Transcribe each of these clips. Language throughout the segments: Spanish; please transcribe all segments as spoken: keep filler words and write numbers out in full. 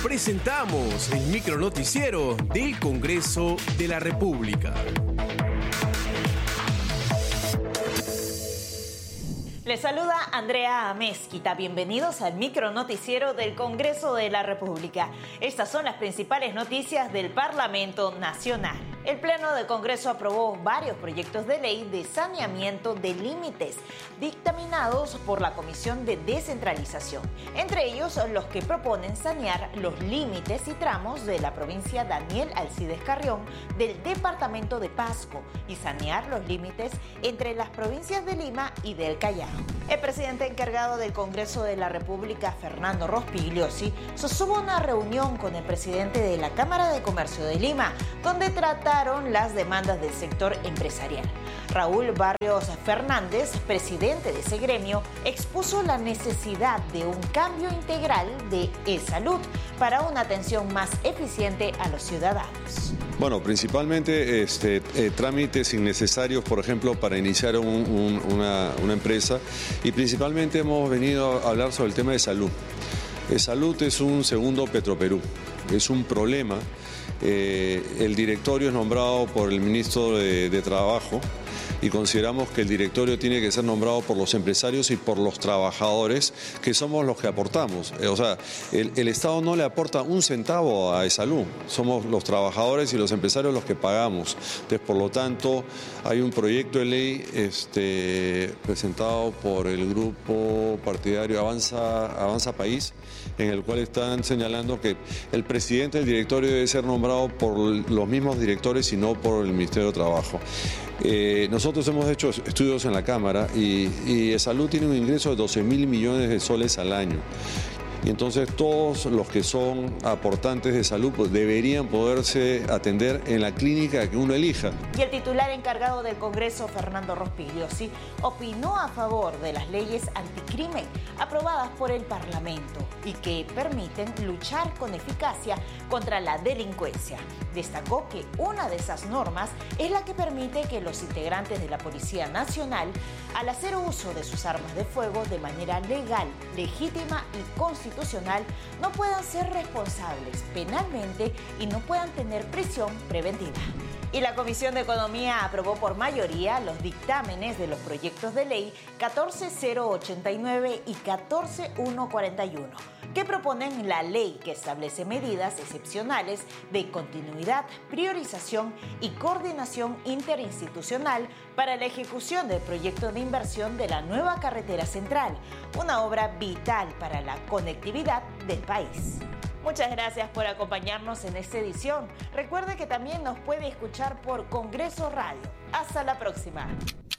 Presentamos el micronoticiero del Congreso de la República. Les saluda Andrea Amezquita. Bienvenidos al micronoticiero del Congreso de la República. Estas son las principales noticias del Parlamento Nacional. El Pleno del Congreso aprobó varios proyectos de ley de saneamiento de límites dictaminados por la Comisión de Descentralización. Entre ellos, los que proponen sanear los límites y tramos de la provincia Daniel Alcides Carrión del departamento de Pasco y sanear los límites entre las provincias de Lima y del Callao. El presidente encargado del Congreso de la República, Fernando Rospigliosi, sostuvo una reunión con el presidente de la Cámara de Comercio de Lima, donde trataron las demandas del sector empresarial. Raúl Barrios Fernández, presidente de ese gremio, expuso la necesidad de un cambio integral de e-salud para una atención más eficiente a los ciudadanos. Bueno, principalmente este, eh, trámites innecesarios, por ejemplo, para iniciar un, un, una, una empresa, y principalmente hemos venido a hablar sobre el tema de salud. Eh, salud es un segundo Petroperú, es un problema. Eh, el directorio es nombrado por el ministro de, de Trabajo, y consideramos que el directorio tiene que ser nombrado por los empresarios y por los trabajadores, que somos los que aportamos. O sea, el, el Estado no le aporta un centavo a E-Salud, somos los trabajadores y los empresarios los que pagamos. Entonces, por lo tanto, hay un proyecto de ley este, presentado por el grupo partidario Avanza, Avanza País, en el cual están señalando que el presidente del directorio debe ser nombrado por los mismos directores y no por el Ministerio de Trabajo. Eh, nosotros hemos hecho estudios en la Cámara y, y E-Salud tiene un ingreso de doce mil millones de soles al año. Y entonces todos los que son aportantes de salud pues, deberían poderse atender en la clínica que uno elija. Y el titular encargado del Congreso, Fernando Rospigliosi, opinó a favor de las leyes anticrimen aprobadas por el Parlamento y que permiten luchar con eficacia contra la delincuencia. Destacó que una de esas normas es la que permite que los integrantes de la Policía Nacional, al hacer uso de sus armas de fuego de manera legal, legítima y constitucional, no puedan ser responsables penalmente y no puedan tener prisión preventiva. Y la Comisión de Economía aprobó por mayoría los dictámenes de los proyectos de ley catorce mil ochenta y nueve y catorce mil ciento cuarenta y uno, que proponen la ley que establece medidas excepcionales de continuidad, priorización y coordinación interinstitucional para la ejecución del proyecto de inversión de la nueva carretera central, una obra vital para la conectividad del país. Muchas gracias por acompañarnos en esta edición. Recuerde que también nos puede escuchar por Congreso Radio. Hasta la próxima.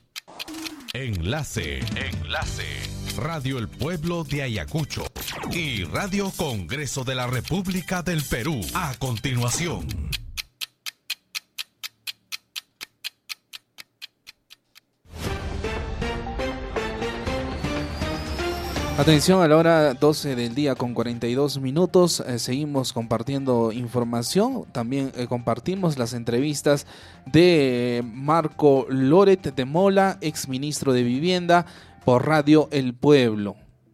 Enlace, enlace. Radio El Pueblo de Ayacucho y Radio Congreso de la República del Perú. A continuación. Atención, a la hora doce del día con cuarenta y dos minutos, eh, seguimos compartiendo información, también eh, compartimos las entrevistas de Marco Loret de Mola, exministro de Vivienda, por Radio El Pueblo.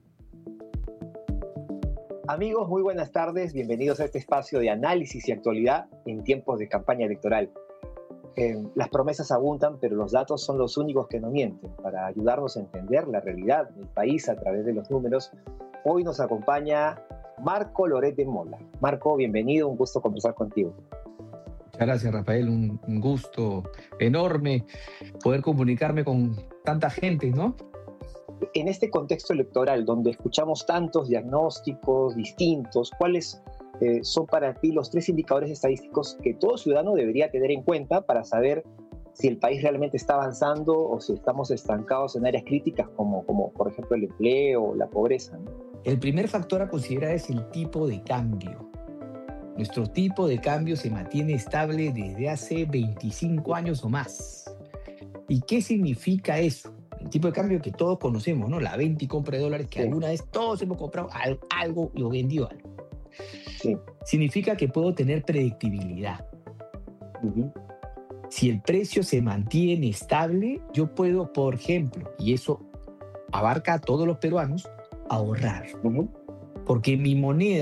Amigos, muy buenas tardes, bienvenidos a este espacio de análisis y actualidad en tiempos de campaña electoral. Eh, las promesas abundan, pero los datos son los únicos que no mienten. Para ayudarnos a entender la realidad del país a través de los números, hoy nos acompaña Marco Loret de Mola. Marco, bienvenido, un gusto conversar contigo. Muchas gracias, Rafael, un, un gusto enorme poder comunicarme con tanta gente, ¿no? En este contexto electoral, donde escuchamos tantos diagnósticos distintos, ¿cuáles Eh, son para ti los tres indicadores estadísticos que todo ciudadano debería tener en cuenta para saber si el país realmente está avanzando o si estamos estancados en áreas críticas como, como por ejemplo el empleo o la pobreza, ¿no? El primer factor a considerar es el tipo de cambio. Nuestro tipo de cambio se mantiene estable desde hace veinticinco años o más. ¿Y qué significa eso? El tipo de cambio que todos conocemos, ¿no? La venta y compra de dólares, que sí. Alguna vez todos hemos comprado algo y vendido algo. Sí. Significa que puedo tener predictibilidad. Uh-huh. Si el precio se mantiene estable, yo puedo, por ejemplo, y eso abarca a todos los peruanos, ahorrar. Uh-huh. Porque mi moneda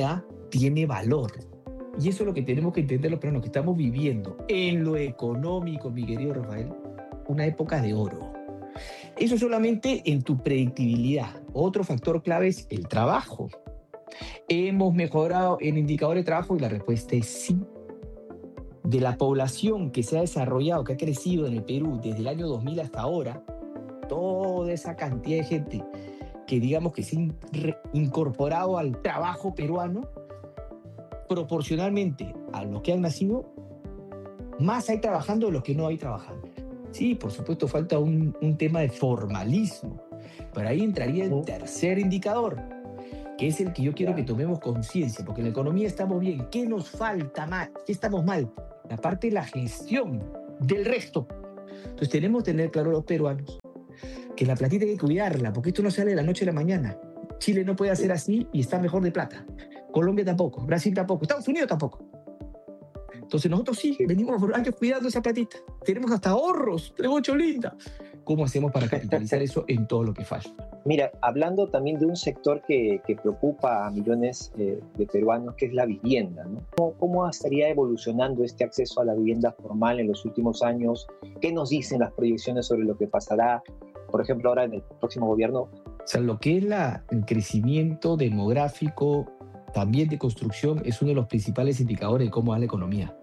tiene valor. Y eso es lo que tenemos que entender los peruanos, que estamos viviendo en lo económico, mi querido Rafael, una época de oro. Eso solamente en tu predictibilidad. Otro factor clave es el trabajo. ¿Hemos mejorado en indicadores de trabajo? Y la respuesta es sí. De la población que se ha desarrollado, que ha crecido en el Perú desde el año dos mil hasta ahora, toda esa cantidad de gente que digamos que se ha incorporado al trabajo peruano, proporcionalmente a los que han nacido, más hay trabajando de los que no hay trabajando. Sí, por supuesto, falta un, un tema de formalismo, pero ahí entraría el tercer indicador, que es el que yo quiero que tomemos conciencia, porque en la economía estamos bien. ¿Qué nos falta mal? ¿Qué estamos mal? La parte de la gestión del resto. Entonces tenemos que tener claro los peruanos que la platita hay que cuidarla, porque esto no sale de la noche a la mañana. Chile no puede hacer así y está mejor de plata. Colombia tampoco, Brasil tampoco, Estados Unidos tampoco. Entonces nosotros sí, sí. venimos por años cuidando esa platita. Tenemos hasta ahorros, tenemos cholinda. ¿Cómo hacemos para capitalizar eso en todo lo que falta? Mira, hablando también de un sector que, que preocupa a millones eh, de peruanos, que es la vivienda, ¿no? ¿Cómo, ¿Cómo estaría evolucionando este acceso a la vivienda formal en los últimos años? ¿Qué nos dicen las proyecciones sobre lo que pasará, por ejemplo, ahora en el próximo gobierno? O sea, lo que es la, el crecimiento demográfico, también de construcción, es uno de los principales indicadores de cómo va la economía.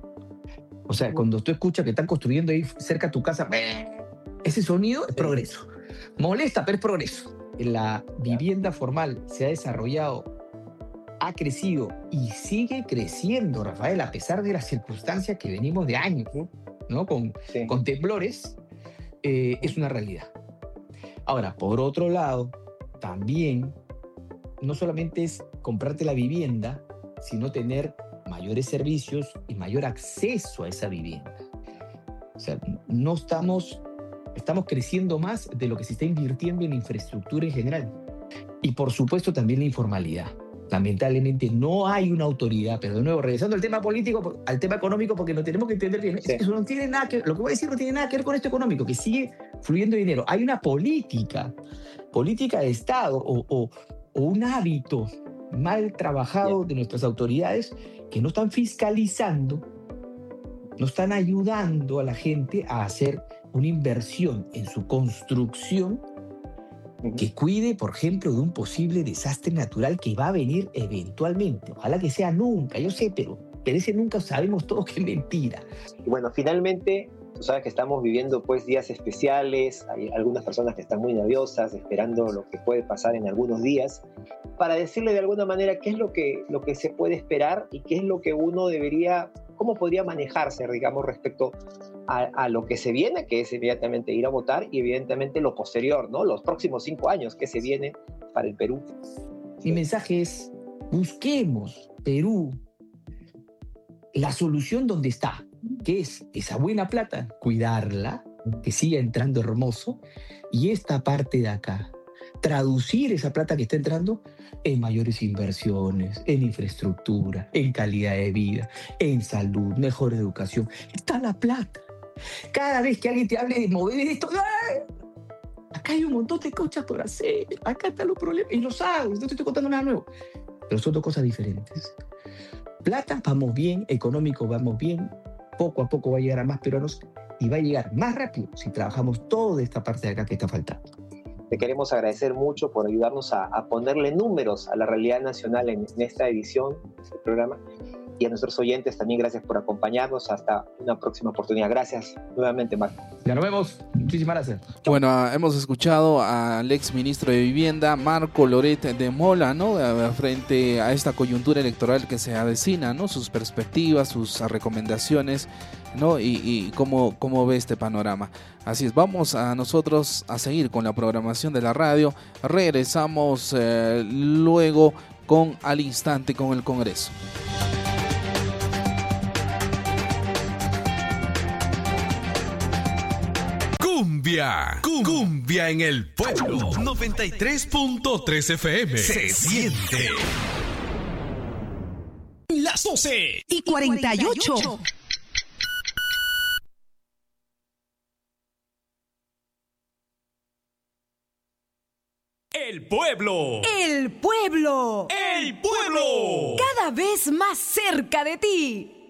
O sea, cuando tú escuchas que están construyendo ahí cerca de tu casa, ese sonido es progreso. Molesta, pero es progreso. La vivienda formal se ha desarrollado, ha crecido y sigue creciendo, Rafael, a pesar de las circunstancias que venimos de años, ¿no? Con, sí. con temblores, eh, es una realidad. Ahora, por otro lado, también no solamente es comprarte la vivienda, sino tener mayores servicios y mayor acceso a esa vivienda. O sea, no estamos, estamos creciendo más de lo que se está invirtiendo en infraestructura en general. Y por supuesto también la informalidad. Lamentablemente no hay una autoridad, pero de nuevo, regresando al tema político, al tema económico, porque lo tenemos que entender bien. Sí. Eso no tiene nada que, lo que voy a decir no tiene nada que ver con esto económico, que sigue fluyendo dinero. Hay una política, política de Estado o, o, o un hábito mal trabajado yeah. de nuestras autoridades que no están fiscalizando, no están ayudando a la gente a hacer una inversión en su construcción uh-huh. que cuide, por ejemplo, de un posible desastre natural que va a venir eventualmente. Ojalá que sea nunca, yo sé, pero, pero ese nunca sabemos todos que es mentira. Y bueno, finalmente, tú sabes que estamos viviendo pues días especiales, hay algunas personas que están muy nerviosas, esperando lo que puede pasar en algunos días, para decirle de alguna manera qué es lo que, lo que se puede esperar y qué es lo que uno debería, cómo podría manejarse, digamos, respecto a, a lo que se viene, que es evidentemente ir a votar, y evidentemente lo posterior, ¿no? Los próximos cinco años que se vienen para el Perú. Mi mensaje es, busquemos, Perú, la solución donde está, que es esa buena plata, cuidarla, que siga entrando hermoso, y esta parte de acá, traducir esa plata que está entrando en mayores inversiones, en infraestructura, en calidad de vida, en salud, mejor educación. Está la plata. Cada vez que alguien te hable de mover esto, ¡ay! Acá hay un montón de cosas por hacer, acá están los problemas, y lo sabes, no te estoy contando nada nuevo, pero son dos cosas diferentes. Plata, vamos bien, económico, vamos bien, poco a poco va a llegar a más peruanos y va a llegar más rápido si trabajamos toda esta parte de acá que está faltando. Te queremos agradecer mucho por ayudarnos a, a ponerle números a la realidad nacional en, en esta edición del programa. Y a nuestros oyentes también gracias por acompañarnos. Hasta una próxima oportunidad. Gracias nuevamente, Marco. Ya nos vemos. Muchísimas gracias. Bueno, hemos escuchado al ex ministro de Vivienda, Marco Loret de Mola, ¿no? Frente a esta coyuntura electoral que se avecina, ¿no? Sus perspectivas, sus recomendaciones, ¿no? Y, y cómo, cómo ve este panorama. Así es, vamos a nosotros a seguir con la programación de la radio. Regresamos eh, luego con Al Instante con el Congreso. Cumbia, cumbia en el pueblo. noventa y tres punto tres F M. Se siente. Las doce y cuarenta y ocho. El pueblo. El pueblo. El pueblo. Cada cada vez más cerca de ti.